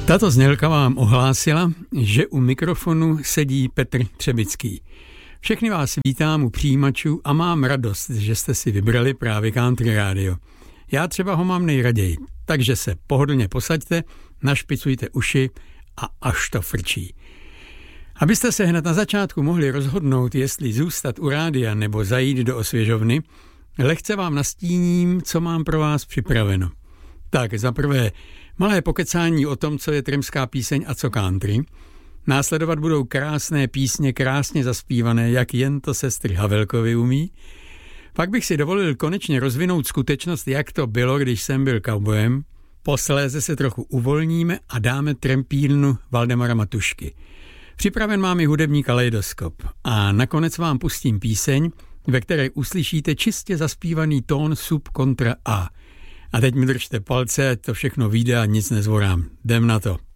Tato znělka vám ohlásila, že u mikrofonu sedí Petr Třebický. Všechny vás vítám u přijímačů a mám radost, že jste si vybrali právě Country Radio. Já třeba ho mám nejraději, takže se pohodlně posaďte, našpicujte uši a až to frčí. Abyste se hned na začátku mohli rozhodnout, jestli zůstat u rádia nebo zajít do osvěžovny, lehce vám nastíním, co mám pro vás připraveno. Tak za prvé malé pokecání o tom, co je trimská píseň a co country. Následovat budou krásné písně, krásně zaspívané, jak jen to sestry Havelkovy umí. Pak bych si dovolil konečně rozvinout skutečnost, jak to bylo, když jsem byl cowboyem. Posléze se trochu uvolníme a dáme trampílnu Valdemara Matušky. Připraven mám i hudební kaleidoskop a nakonec vám pustím píseň, ve které uslyšíte čistě zaspívaný tón sub kontra A. A teď mi držte palce, to všechno vyjde a nic nezvorám. Jdem na to.